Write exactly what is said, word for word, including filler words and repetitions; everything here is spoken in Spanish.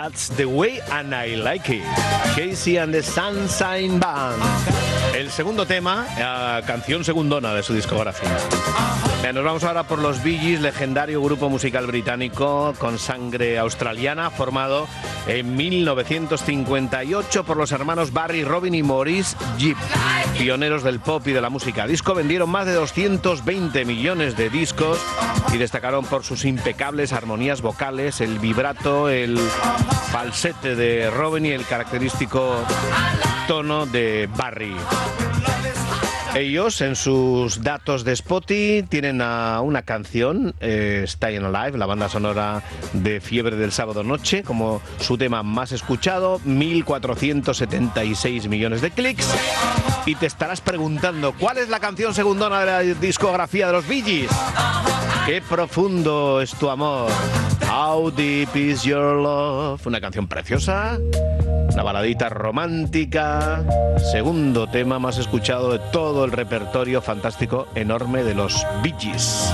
That's the way and I like it. Casey and the Sunshine Band. El segundo tema, eh, canción segundona de su discografía. Eh, nos vamos ahora por los Bee Gees, legendario grupo musical británico con sangre australiana, formado en mil novecientos cincuenta y ocho por los hermanos Barry, Robin y Maurice Gibb, pioneros del pop y de la música disco. Vendieron más de doscientos veinte millones de discos y destacaron por sus impecables armonías vocales, el vibrato, el falsete de Robin y el característico tono de Barry. Ellos, en sus datos de Spotify, tienen a una canción, eh, Staying Alive, la banda sonora de Fiebre del Sábado Noche, como su tema más escuchado, mil cuatrocientos setenta y seis millones de clics. Y te estarás preguntando, ¿cuál es la canción segundona de la discografía de los Bee Gees? ¡Qué profundo es tu amor! How deep is your love? Una canción preciosa, una baladita romántica, segundo tema más escuchado de todo el repertorio fantástico enorme de los Bee Gees.